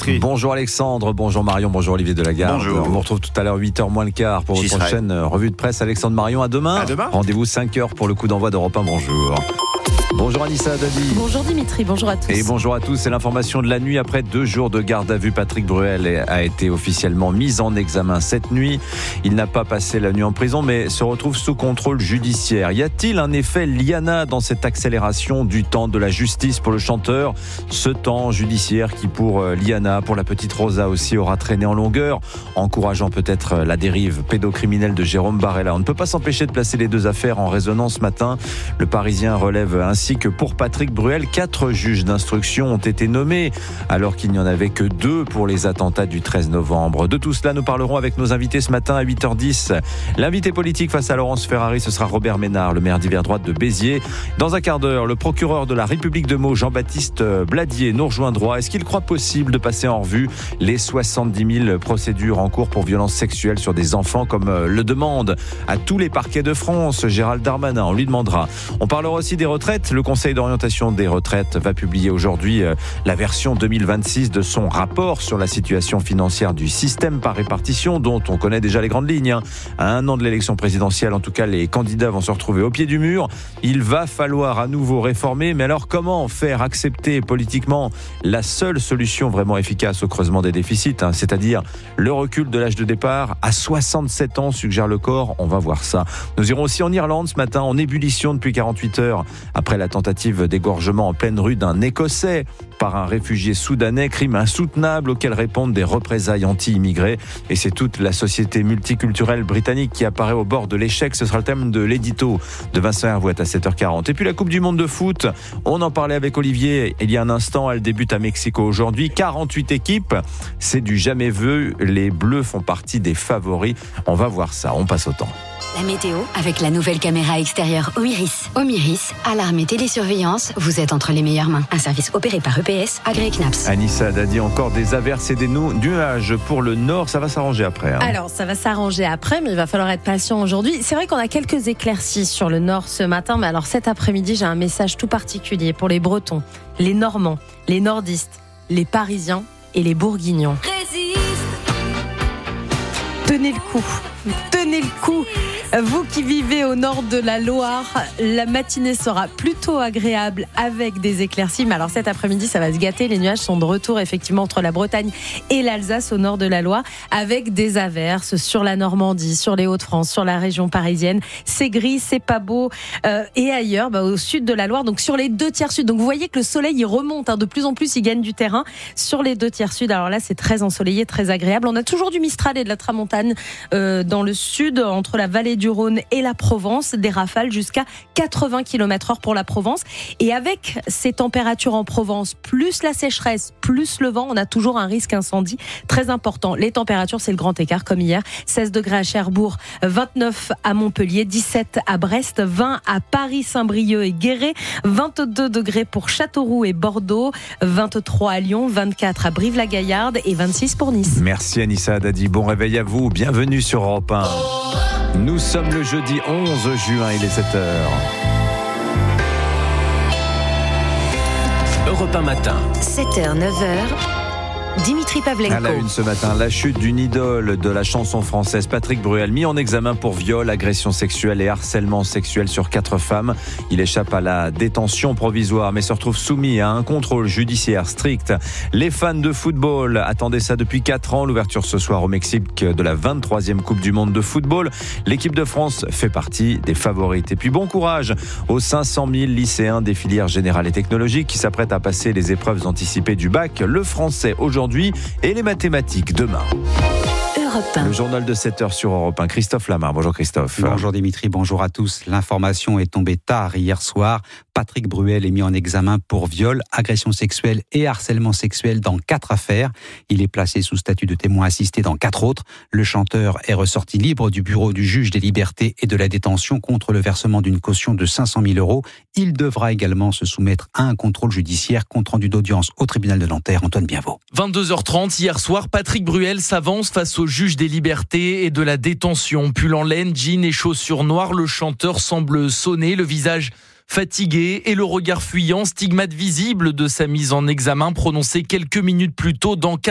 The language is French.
Dimitri. Bonjour Alexandre, bonjour Marion, bonjour Olivier Delagarde. Bonjour. On vous retrouve tout à l'heure 8h moins le quart pour votre prochaine revue de presse. Alexandre Marion, à demain. À demain. Rendez-vous 5h pour le coup d'envoi d'Europe 1. Bonjour. Bonjour Anissa Dadi. Bonjour Dimitri, bonjour à tous. Et bonjour à tous, c'est l'information de la nuit. Après 2 jours de garde à vue, Patrick Bruel a été officiellement mis en examen cette nuit. Il n'a pas passé la nuit en prison, mais se retrouve sous contrôle judiciaire. Y a-t-il un effet Liana dans cette accélération du temps de la justice pour le chanteur ? Ce temps judiciaire qui pour Liana, pour la petite Rosa aussi, aura traîné en longueur, encourageant peut-être la dérive pédocriminelle de Jérôme Barella. On ne peut pas s'empêcher de placer les deux affaires en résonance ce matin. Le Parisien relève ainsi que pour Patrick Bruel, 4 juges d'instruction ont été nommés, alors qu'il n'y en avait que 2 pour les attentats du 13 novembre. De tout cela, nous parlerons avec nos invités ce matin à 8h10. L'invité politique face à Laurence Ferrari, ce sera Robert Ménard, le maire d'hiver droite de Béziers. Dans un quart d'heure, le procureur de la République de Meaux, Jean-Baptiste Bladier, nous rejoindra. Est-ce qu'il croit possible de passer en revue les 70 000 procédures en cours pour violences sexuelles sur des enfants, comme le demande à tous les parquets de France Gérald Darmanin? On lui demandera. On parlera aussi des retraites. Le Conseil d'orientation des retraites va publier aujourd'hui la version 2026 de son rapport sur la situation financière du système par répartition, dont on connaît déjà les grandes lignes. À 1 an de l'élection présidentielle, en tout cas, les candidats vont se retrouver au pied du mur. Il va falloir à nouveau réformer, mais alors comment faire accepter politiquement la seule solution vraiment efficace au creusement des déficits, c'est-à-dire le recul de l'âge de départ à 67 ans, suggère le corps. On va voir ça. Nous irons aussi en Irlande ce matin, en ébullition depuis 48 heures, après la tentative d'égorgement en pleine rue d'un Écossais par un réfugié soudanais, crime insoutenable auquel répondent des représailles anti-immigrés. Et c'est toute la société multiculturelle britannique qui apparaît au bord de l'échec. Ce sera le thème de l'édito de Vincent Hervouet à 7h40. Et puis la Coupe du Monde de foot, on en parlait avec Olivier il y a un instant, elle débute à Mexico aujourd'hui. 48 équipes, c'est du jamais vu. Les Bleus font partie des favoris. On va voir ça, on passe au temps. La météo avec la nouvelle caméra extérieure Omiris. Omiris, alarme et télésurveillance, vous êtes entre les meilleures mains. Un service opéré par EPS, agréé CNAPS. Anissa Dadi, encore des averses et des nuages pour le nord, ça va s'arranger après. Alors, ça va s'arranger après, mais il va falloir être patient aujourd'hui. C'est vrai qu'on a quelques éclaircies sur le nord ce matin, mais alors cet après-midi, j'ai un message tout particulier pour les Bretons, les Normands, les Nordistes, les Parisiens et les Bourguignons. Tenez le coup. Tenez le coup. Vous qui vivez au nord de la Loire, la matinée sera plutôt agréable avec des éclaircies. Mais alors cet après-midi, ça va se gâter. Les nuages sont de retour effectivement entre la Bretagne et l'Alsace au nord de la Loire, avec des averses sur la Normandie, sur les Hauts-de-France, sur la région parisienne. C'est gris, c'est pas beau. Et ailleurs, au sud de la Loire, donc sur les 2 tiers sud. Donc vous voyez que le soleil il remonte. De plus en plus, il gagne du terrain sur les 2 tiers sud. Alors là, c'est très ensoleillé, très agréable. On a toujours du Mistral et de la Tramontane dans le sud, entre la vallée du Rhône et la Provence, des rafales jusqu'à 80 km/h pour la Provence. Et avec ces températures en Provence, plus la sécheresse, plus le vent, on a toujours un risque incendie très important. Les températures, c'est le grand écart comme hier. 16 degrés à Cherbourg, 29 à Montpellier, 17 à Brest, 20 à Paris, Saint-Brieuc et Guéret, 22 degrés pour Châteauroux et Bordeaux, 23 à Lyon, 24 à Brive-la-Gaillarde et 26 pour Nice. Merci Anissa Dadi, bon réveil à vous, bienvenue sur Europe 1. Nous sommes le jeudi 11 juin, il est 7h. Europe 1 matin. 7h, 9h. Dimitri Pavlenko. À la une ce matin, la chute d'une idole de la chanson française, Patrick Bruel, mis en examen pour viol, agression sexuelle et harcèlement sexuel sur 4 femmes. Il échappe à la détention provisoire, mais se retrouve soumis à un contrôle judiciaire strict. Les fans de football attendaient ça depuis 4 ans. L'ouverture ce soir au Mexique de la 23e Coupe du Monde de football. L'équipe de France fait partie des favorites. Et puis bon courage aux 500 000 lycéens des filières générales et technologiques qui s'apprêtent à passer les épreuves anticipées du bac. Le français aujourd'hui et les mathématiques demain. Le journal de 7h sur Europe 1. Christophe Lamar. Bonjour Christophe. Bonjour Dimitri, bonjour à tous. L'information est tombée tard hier soir. Patrick Bruel est mis en examen pour viol, agression sexuelle et harcèlement sexuel dans 4 affaires. Il est placé sous statut de témoin assisté dans 4 autres. Le chanteur est ressorti libre du bureau du juge des libertés et de la détention contre le versement d'une caution de 500 000 €. Il devra également se soumettre à un contrôle judiciaire, compte rendu d'audience au tribunal de Nanterre. Antoine Bienvaux. 22h30, hier soir, Patrick Bruel s'avance face au juge des libertés et de la détention. Pull en laine, jean et chaussures noires, le chanteur semble sonner, le visage fatigué et le regard fuyant, stigmate visible de sa mise en examen prononcée quelques minutes plus tôt dans